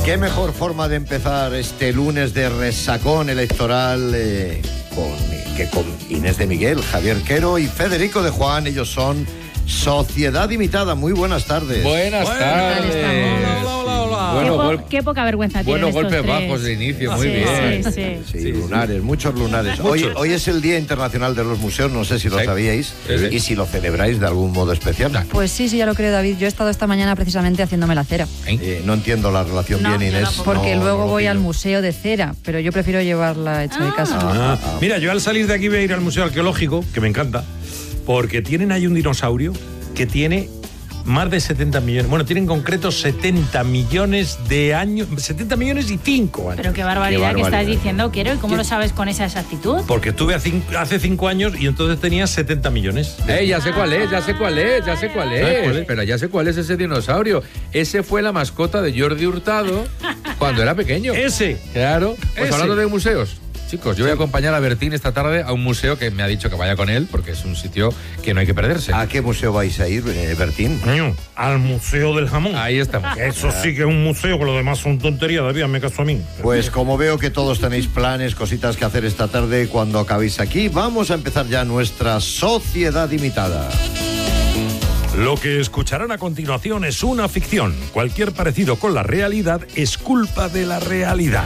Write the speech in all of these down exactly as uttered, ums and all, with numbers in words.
qué mejor forma de empezar este lunes de resacón electoral eh, con, que con Inés de Miguel, Javier Quero y Federico de Juan. Ellos son Sociedad Imitada. Muy buenas tardes. Buenas, buenas tardes. Hola, hola, hola, hola. Bueno, qué, po gol- qué poca vergüenza tienen Buenos estos golpes tres. bajos de inicio, muy sí, bien. Sí, sí. Sí, Sí, lunares, sí. muchos lunares. Hoy, hoy es el Día Internacional de los Museos, no sé si lo Sí. sabíais, Sí, sí. y si lo celebráis de algún modo especial. Pues sí, sí, ya lo creo, David. Yo he estado esta mañana precisamente haciéndome la cera. Eh, no entiendo la relación No, bien, yo Inés. tampoco. Porque No, luego no lo voy pillo. al museo de cera, pero yo prefiero llevarla hecha de casa. Ah, ah. Mira, yo al salir de aquí voy a ir al Museo Arqueológico, que me encanta, porque tienen ahí un dinosaurio que tiene más de setenta millones. Bueno, tienen en concreto setenta millones de años, setenta millones y cinco años. Pero qué barbaridad, Qué que estás barbaridad. diciendo, Quero, ¿y cómo ¿Qué? lo sabes con esa exactitud? Porque estuve hace, hace cinco años y entonces tenía setenta millones. Eh, ya sé cuál es, ya sé cuál es, ya sé cuál ¿Sabes es. cuál es? Pero ya sé cuál es ese dinosaurio. Ese fue la mascota de Jordi Hurtado cuando era pequeño. Ese. Claro. Pues Ese. hablando de museos. Chicos, yo voy a acompañar a Bertín esta tarde a un museo que me ha dicho que vaya con él, porque es un sitio que no hay que perderse. ¿A qué museo vais a ir, eh, Bertín? Coño, al Museo del Jamón. Ahí estamos. Eso sí que es un museo, que lo demás son tonterías, David, me caso a mí. Pues como veo que todos tenéis planes, cositas que hacer esta tarde cuando acabéis aquí, vamos a empezar ya nuestra Sociedad Imitada. Lo que escucharán a continuación es una ficción. Cualquier parecido con la realidad es culpa de la realidad.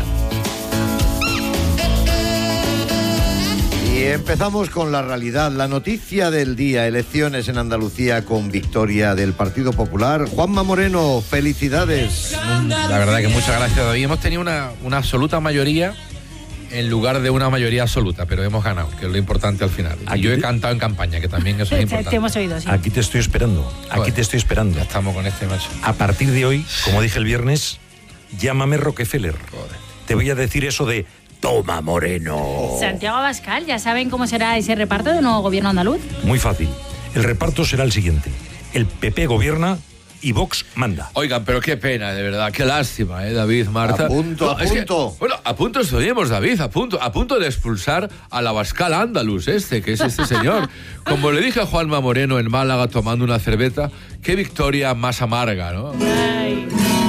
Y empezamos con la realidad, la noticia del día, elecciones en Andalucía con victoria del Partido Popular. Juanma Moreno, felicidades. La verdad que muchas gracias, David. Hemos tenido una, una absoluta mayoría en lugar de una mayoría absoluta, pero hemos ganado, que es lo importante al final. Y Aquí yo he te- cantado en campaña, que también eso es Te, importante. te hemos oído, sí. Aquí te estoy esperando, aquí Joder. te estoy esperando. Ya estamos con este macho. A partir de hoy, como dije el viernes, llámame Rockefeller. Te voy a decir eso de toma, Moreno. Santiago Abascal, ¿ya saben cómo será ese reparto del nuevo gobierno andaluz? Muy fácil. El reparto será el siguiente. El P P gobierna y Vox manda. Oigan, pero qué pena, de verdad, qué lástima, ¿eh, David, Marta? A punto, a es que, punto. bueno, a punto estuvimos, David, a punto, a punto de expulsar al Abascal Andalus, este, que es este señor. Como le dije a Juanma Moreno en Málaga tomando una cerveza, qué victoria más amarga, ¿no? Ay.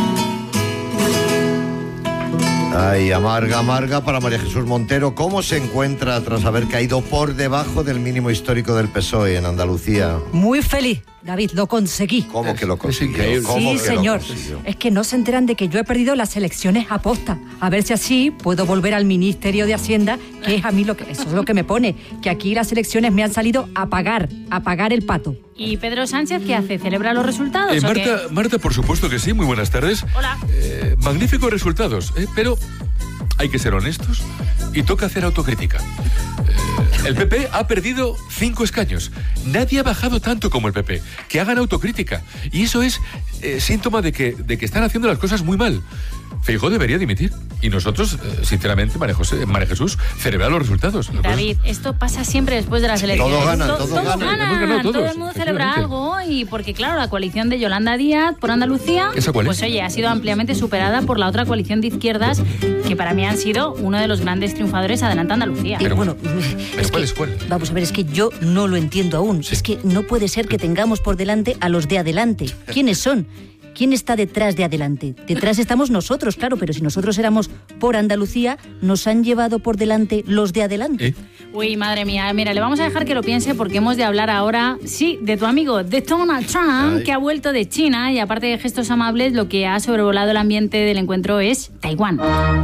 Ay, amarga, amarga para María Jesús Montero. ¿Cómo se encuentra tras haber caído por debajo del mínimo histórico del P S O E en Andalucía? Muy feliz, David, lo conseguí. ¿Cómo que lo Es consiguió? increíble. ¿Cómo Sí, que lo señor. consiguió? Es que no se enteran de que yo he perdido las elecciones a posta. A ver si así puedo volver al Ministerio de Hacienda, que es a mí lo que, eso es lo que me pone, que aquí las elecciones me han salido a pagar, a pagar el pato. ¿Y Pedro Sánchez qué hace? ¿Celebra los resultados Eh, o qué? Marta, Marta, por supuesto que sí, muy buenas tardes. Hola. Eh, magníficos resultados, eh, pero hay que ser honestos y toca hacer autocrítica. Eh, el P P ha perdido cinco escaños. Nadie ha bajado tanto como el P P. Que hagan autocrítica. Y eso es eh, síntoma de que, de que están haciendo las cosas muy mal. Feijóo debería dimitir. Y nosotros, eh, sinceramente, María, José, María Jesús, celebrar los resultados. Las David, esto pasa siempre después de las elecciones. Todos ganan, To- todos todos ganan. ganan, Hemos ganado todos, todo el mundo celebra efectivamente. algo y porque claro, la coalición de Yolanda Díaz por Andalucía, ¿Esa cuál es? pues oye, ha sido ampliamente superada por la otra coalición de izquierdas que para mí han sido uno de los grandes triunfadores Adelante Andalucía. Pero bueno, ¿pero es cuál que- es cuál? Vamos a ver, es que yo no lo entiendo aún. Es que no puede ser que tengamos por delante a los de adelante. ¿Quiénes son? ¿Quién está detrás de adelante? Detrás estamos nosotros, claro, pero si nosotros éramos por Andalucía, nos han llevado por delante los de adelante. ¿Eh? Uy, madre mía, mira, le vamos a dejar que lo piense porque hemos de hablar ahora, sí, de tu amigo, de Donald Trump, Ay. que ha vuelto de China y aparte de gestos amables, lo que ha sobrevolado el ambiente del encuentro es Taiwán.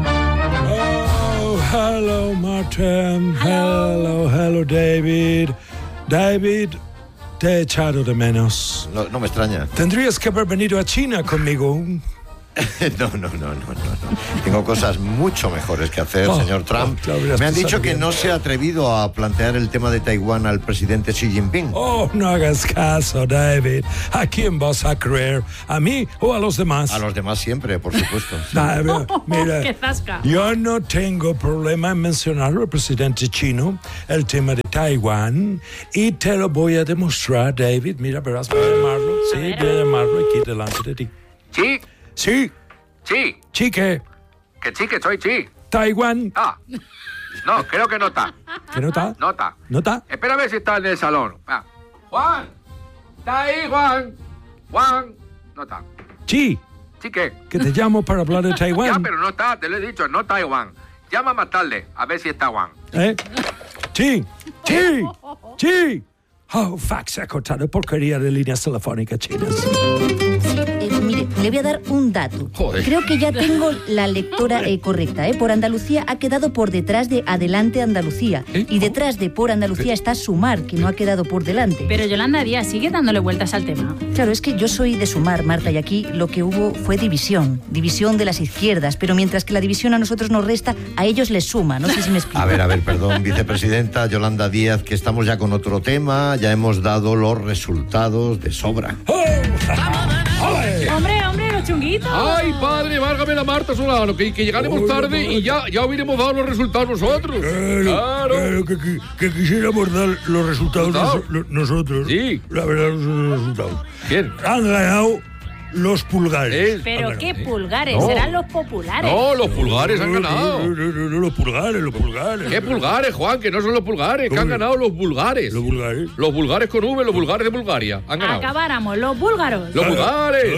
Oh, hello, Martin. Hello, hello, David. David, te he echado de menos. No, no me extraña. Tendrías que haber venido a China conmigo. No, no, no, no, no, no. Tengo cosas mucho mejores que hacer, Oh, señor Trump. oh, lo habrías Me han dicho pasado que bien. no se ha atrevido a plantear el tema de Taiwán al presidente Xi Jinping. Oh, no hagas caso, David. ¿A quién vas a creer? ¿A mí o a los demás? A los demás siempre, por supuesto. Ah, mira, ¡Qué zasca! yo no tengo problema en mencionar al presidente chino el tema de Taiwán y te lo voy a demostrar, David. Mira, verás, voy a llamarlo. Sí, voy a llamarlo aquí delante de ti. Sí, Sí, sí, chique, que sí, que soy sí. Taiwán. Ah, no, creo que no está. ¿Qué nota? No está. ¿Nota? Espera a ver si está en el salón. Ah. Juan, está ahí, Juan. Juan, no está. Sí, ¿Sí qué? Que te llamo para hablar de Taiwán. Ya, pero no está, te lo he dicho, no Taiwán. Llama más tarde, a ver si está Juan. ¿Eh? Sí, sí, sí. Oh, fax, se ha cortado porquería de líneas telefónicas chinas. Sí, eh, mire, le voy a dar un dato. Joder. Creo que ya tengo la lectora eh, correcta. ¿eh? Por Andalucía ha quedado por detrás de Adelante Andalucía. ¿Eh? Y detrás de Por Andalucía está Sumar, que no ha quedado por delante. Pero Yolanda Díaz sigue dándole vueltas al tema. Claro, es que yo soy de Sumar, Marta, y aquí lo que hubo fue división. División de las izquierdas. Pero mientras que la división a nosotros nos resta, a ellos les suma. No sé si me explico. A ver, a ver, perdón, vicepresidenta Yolanda Díaz, que estamos ya con otro tema. Ya hemos dado los resultados de sobra. Hombre, hombre, los chunguitos. Ay, padre, válgame la Marta Solano, que, que llegaremos tarde y ya, ya hubiéramos dado los resultados nosotros. Claro, claro, que, que, que quisiéramos dar los resultados ¿Resultados? nos- nosotros. Sí. La verdad, los resultados. ¿Quién? Han ganado los pulgares. Es- Pero Han qué ganado. pulgares, No. serán los populares. No, los pulgares han No, ganado. No, no, no, no, los pulgares, los pulgares. ¿Qué pulgares, Juan? Que no son los pulgares, que han ¿Cómo? ganado los vulgares. Los pulgares. Los vulgares con V, los vulgares de Bulgaria. Han ganado. Acabáramos, los búlgaros. Los vulgares.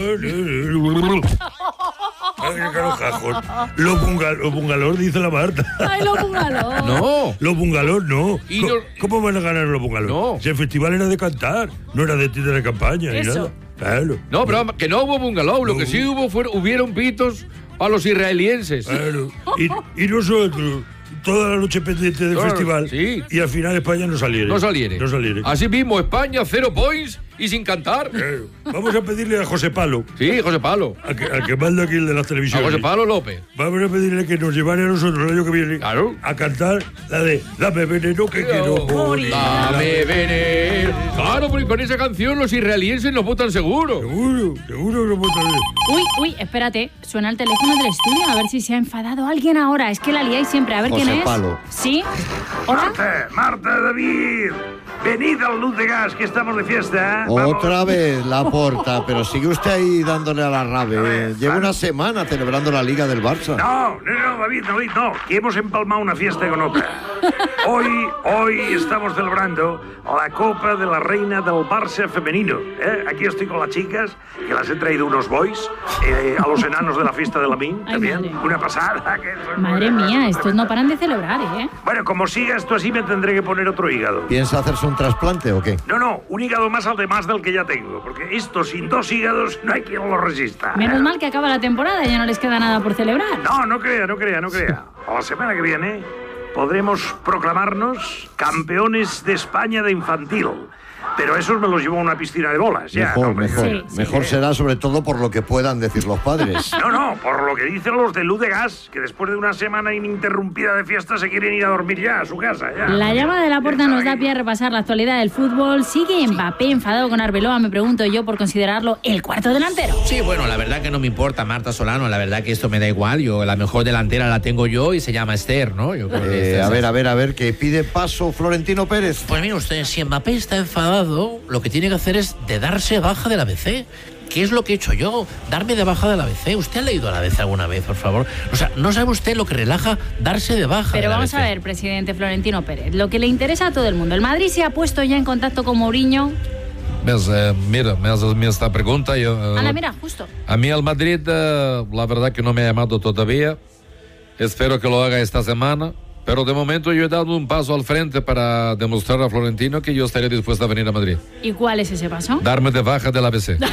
Ay, qué carojajos. Los bungal- los bungalós, dice la Marta. Ay, los búlgaros. No. Los bungalós no. Y Co- no- ¿Cómo van a ganar los bungalós? No. Si el festival era de cantar, no era de título de campaña ni Eso. nada. Claro. No, pero que no hubo bungalow. Lo No. que sí hubo fueron, hubieron pitos a los israelienses. Claro. Y, y nosotros, toda la noche pendiente del Claro, festival, sí. y al final España no saliera. No saliere. No saliere. Así mismo, España, cero points y sin cantar. Claro. Vamos a pedirle a José Palo, Sí, José Palo. al que, al que manda aquí el de las A televisiones. José Palo López. Vamos a pedirle que nos llevara a nosotros el año que viene Claro. a cantar la de Dame veneno que quiero morir. Dame veneno. Claro, porque con esa canción los israelienses nos votan seguro. Seguro, seguro que nos votan bien. Uy, uy, espérate. Suena el teléfono del estudio. A ver si se ha enfadado alguien ahora. Es que la liáis siempre. A ver José quién es. Palo. ¿Sí? ¿Hola? Marta, Marta, David, venid al Luz de Gas, que estamos de fiesta. ¿eh? Otra vez la porta, pero sigue usted ahí dándole a la rave. Lleva una semana celebrando la Liga del Barça. No, no, no, David, David, no, que hemos empalmado una fiesta con otra. Hoy, hoy estamos celebrando la Copa de la Reina del Barça femenino. ¿eh? Aquí estoy con las chicas, que las he traído unos boys, eh, a los enanos de la fiesta de la Min, Ay, también. madre. Una pasada. Que son Madre buenas. mía, estos no paran de celebrar, ¿eh? Bueno, como siga esto así, me tendré que poner otro hígado. ¿Piensa hacerse un trasplante o qué? No, no, un hígado más al demás del que ya tengo, porque esto sin dos hígados no hay quien lo resista. Menos mal que acaba la temporada y ya no les queda nada por celebrar. No, no crea, no crea, no crea. A la semana que viene podremos proclamarnos campeones de España de infantil. Pero esos me los llevo a una piscina de bolas, ya. Mejor, no me- mejor. Sí, sí. Mejor será sobre todo por lo que puedan decir los padres. No, no, por lo que dicen los de Luz de Gas, que después de una semana ininterrumpida de fiesta se quieren ir a dormir ya a su casa, ya. La llamada de la puerta nos da pie a repasar la actualidad del fútbol. ¿Sigue Mbappé enfadado con Arbeloa? Me pregunto yo por considerarlo el cuarto delantero. Sí, bueno, la verdad que no me importa Marta Solano, la verdad que esto me da igual. Yo la mejor delantera la tengo yo y se llama Esther, ¿no? Yo creo que Eh, esta a es- ver, a ver, a ver, que pide paso Florentino Pérez. Pues mire usted, si Mbappé está enfadado, lo que tiene que hacer es de darse baja de la B C. ¿Qué es lo que he hecho yo? Darme de baja de la B C. ¿Usted ha leído a la B C alguna vez, por favor? O sea, ¿no sabe usted lo que relaja darse de baja de Pero la vamos B C? a ver, presidente Florentino Pérez, lo que le interesa a todo el mundo. ¿El Madrid se ha puesto ya en contacto con Mourinho? Pues, eh, mira, me haces mi esta pregunta. Yo, eh, Anda, mira, justo. A mí el Madrid, eh, la verdad que no me ha llamado todavía. Espero que lo haga esta semana. Pero de momento yo he dado un paso al frente para demostrar a Florentino que yo estaría dispuesto a venir a Madrid. ¿Y cuál es ese paso? Darme de baja de la B C.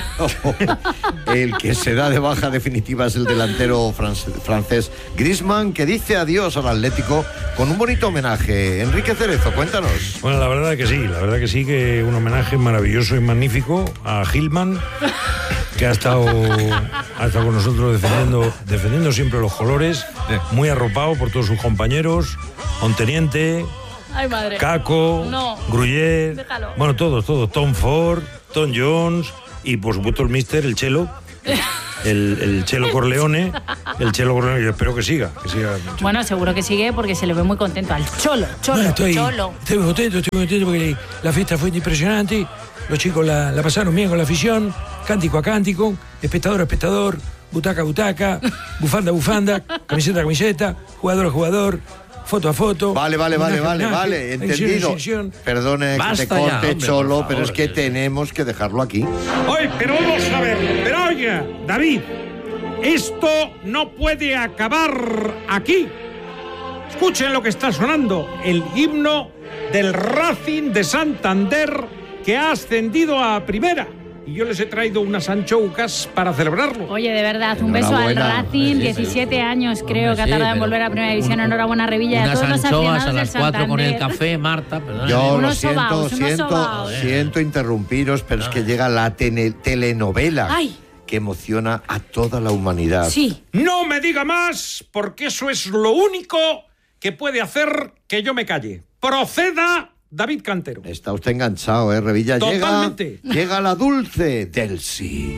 El que se da de baja definitiva es el delantero france- francés Griezmann, que dice adiós al Atlético con un bonito homenaje. Enrique Cerezo, cuéntanos. Bueno, la verdad que sí, la verdad que sí, que un homenaje maravilloso y magnífico a Gilman, que ha estado, ha estado con nosotros defendiendo, defendiendo siempre los colores, muy arropado por todos sus compañeros, Onteniente, Ay, madre. Caco, No. Gruyère, Déjalo. bueno, todos, todos, Tom Ford, Tom Jones y por supuesto el mister, el Chelo, el, el Chelo Corleone, el Chelo Corleone, yo espero que siga, que siga. Bueno, seguro que sigue porque se le ve muy contento al Cholo, Cholo, Bueno, estoy, Cholo. estoy muy contento, estoy muy contento porque la fiesta fue impresionante. Los chicos la, la pasaron bien con la afición, cántico a cántico, espectador a espectador, butaca a butaca, bufanda a bufanda, camiseta a camiseta, jugador a jugador, foto a foto. Vale, vale, vale, homenaje a vale, homenaje, vale, exhibición a entendido. exhibición. Perdone que Basta te ya, corte, hombre, Cholo, por pero es favor. que tenemos que dejarlo aquí. Oye, pero vamos a ver, pero oiga, David, Esto no puede acabar aquí. Escuchen lo que está sonando, el himno del Racing de Santander, que ha ascendido a primera. Y yo les he traído unas anchoucas para celebrarlo. Oye, de verdad, un beso al Racing, diecisiete años creo que ha tardado en volver a Primera División. Enhorabuena, Revilla, y a todos los aficionados a las del cuatro con el Santander. café, Marta. Perdón. Yo Unos lo siento, sobaos, unos siento, sobaos. siento interrumpiros, pero es que llega la tene- telenovela Ay. que emociona a toda la humanidad. Sí. No me diga más, porque eso es lo único que puede hacer que yo me calle. Proceda, David Cantero. Está usted enganchado, ¿eh, Revilla? Totalmente. Llega, llega la dulce Delcy.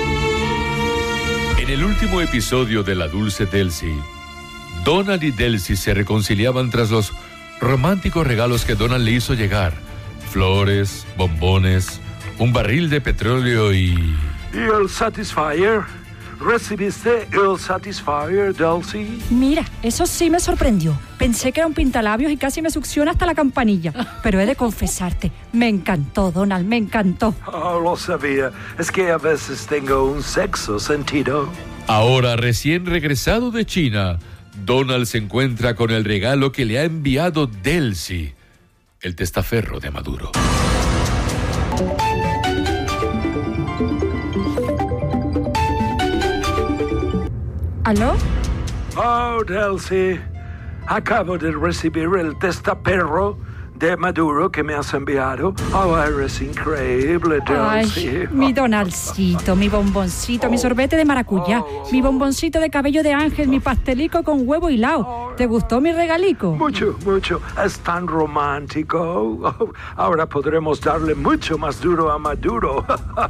En el último episodio de La Dulce Delcy, Donald y Delcy se reconciliaban tras los románticos regalos que Donald le hizo llegar. Flores, bombones, un barril de petróleo y... ¿Y el Satisfyer? ¿Recibiste el Satisfyer, Delcy? Mira, eso sí me sorprendió. Pensé que era un pintalabios y casi me succiona hasta la campanilla. Pero he de confesarte, me encantó, Donald, me encantó. Oh, lo sabía. Es que a veces tengo un sexto sentido. Ahora, recién regresado de China, Donald se encuentra con el regalo que le ha enviado Delcy, el testaferro de Maduro. ¿Aló? Oh, Delcy. Acabo de recibir el testaperro de Maduro que me has enviado. Oh, eres increíble, Delcy. Ay, mi Donaldcito, mi bomboncito, mi sorbete de maracuyá, mi bomboncito de cabello de ángel, mi pastelico con huevo hilado. ¿Te gustó mi regalico? Mucho, mucho. Es tan romántico. Oh, ahora podremos darle mucho más duro a Maduro.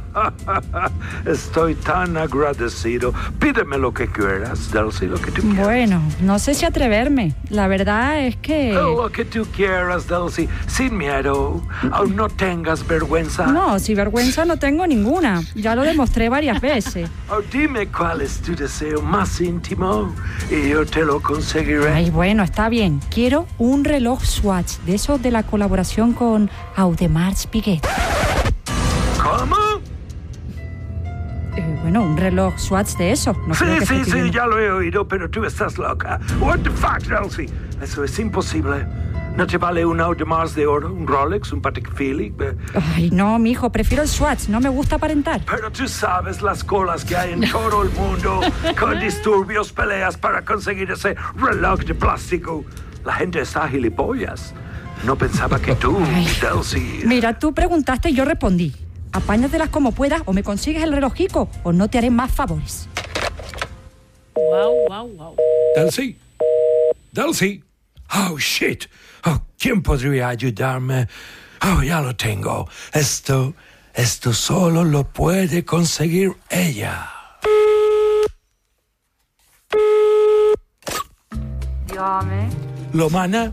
Estoy tan agradecido. Pídeme lo que quieras, Delcy, lo que tú quieras. Bueno, no sé si atreverme. La verdad es que... Oh, lo que tú quieras, Delcy, sin miedo. Oh, no tengas vergüenza. No, si vergüenza no tengo ninguna. Ya lo demostré varias veces. Oh, dime cuál es tu deseo más íntimo y yo te lo conseguiré. Ay, bueno, está bien. Quiero un reloj Swatch, de esos de la colaboración con Audemars Piguet. ¿Cómo? Eh, bueno, un reloj Swatch de esos. No creo Sí, que sí, esté sí, pidiendo- ya lo he oído, pero tú estás loca. What the fuck, Delcy? Eso es imposible. ¿No te vale un Audemars de oro, un Rolex, un Patek Philippe? Eh, Ay, no, mijo, prefiero el Swatch. No me gusta aparentar. Pero tú sabes las colas que hay en todo el mundo con disturbios, peleas para conseguir ese reloj de plástico. La gente está gilipollas. No pensaba que tú, Ay. Delcy... Mira, tú preguntaste y yo respondí. Apáñatelas como puedas o me consigues el relojico o no te haré más favores. Wow, wow, wow. Delcy. Delcy. Oh, shit. Oh, ¿quién podría ayudarme? Oh, ya lo tengo. Esto, esto solo lo puede conseguir ella. Dígame. ¿Lomana?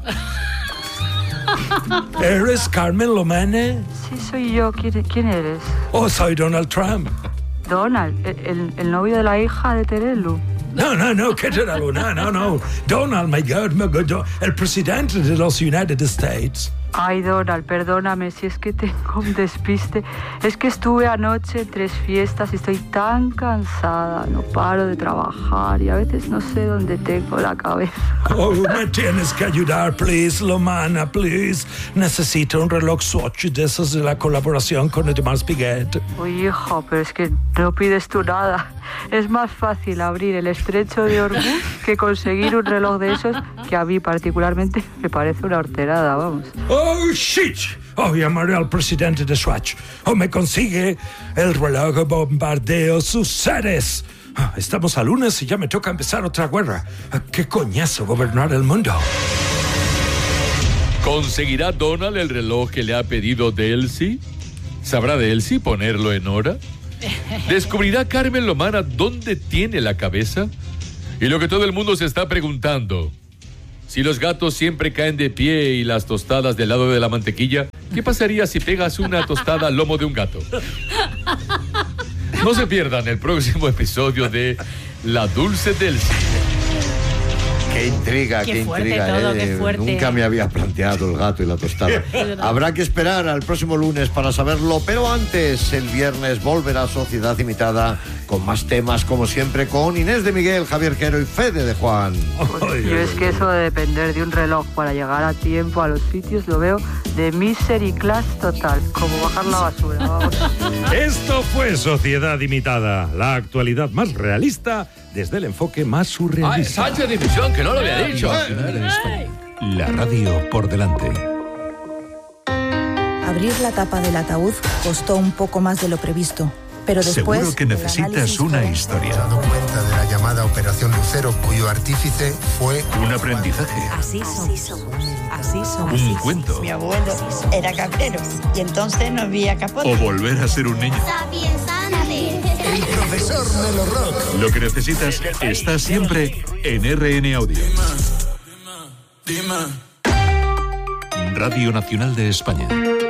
¿Eres Carmen Lomana? Sí, soy yo. ¿Quién, quién eres? ¿O soy Donald Trump? Donald, el, el novio de la hija de Terelu. No, no, no, ¿qué te no, no, no. Donald, my God, my God, el presidente de los United States. Ay, Donald, perdóname si es que tengo un despiste. Es que estuve anoche en tres fiestas y estoy tan cansada. No paro de trabajar y a veces no sé dónde tengo la cabeza. Oh, me tienes que ayudar, please, Lomana, please. Necesito un reloj Swatch de esos de la colaboración con Audemars Piguet. Uy, hijo, pero es que no pides tú nada. Es más fácil abrir el estrecho de Hormuz que conseguir un reloj de esos que a mí particularmente me parece una horterada, vamos. Oh, shit. Oh, llamaré al presidente de Swatch. O me consigue el reloj bombardeo sus seres. Ah, estamos a lunes y ya me toca empezar otra guerra. Ah, ¿Qué coñazo gobernar el mundo? ¿Conseguirá Donald el reloj que le ha pedido Delcy? ¿Sabrá Delcy ponerlo en hora? ¿Descubrirá Carmen Lomana dónde tiene la cabeza? Y lo que todo el mundo se está preguntando, si los gatos siempre caen de pie y las tostadas del lado de la mantequilla, ¿qué pasaría si pegas una tostada al lomo de un gato? No se pierdan el próximo episodio de La Dulce Delcy. Qué intriga, Qué qué, fuerte intriga. todo, eh. qué fuerte. Nunca me había planteado el gato y la tostada. Habrá que esperar al próximo lunes para saberlo, pero antes, el viernes, volverá Sociedad Imitada con más temas, como siempre, con Inés de Miguel, Javier Quero y Fede de Juan. Pues yo es que eso de depender de un reloj para llegar a tiempo a los sitios lo veo de misery class total, como bajar la basura. Vamos. Esto fue Sociedad Imitada, la actualidad más realista desde el enfoque más Ay, surrealista. Sánchez Dimisión, que no lo había dicho. La radio por delante. Abrir la tapa del ataúd costó un poco más de lo previsto, pero después... Seguro que necesitas una historia. dado cuenta de la llamada Operación Lucero, cuyo artífice fue... Un aprendizaje. Así somos. Así somos. Un cuento. Mi abuelo era cabrero y entonces no había capote. O volver a ser un niño. El profesor Melo Rock. Lo que necesitas está siempre en R N Audio. Radio Nacional de España.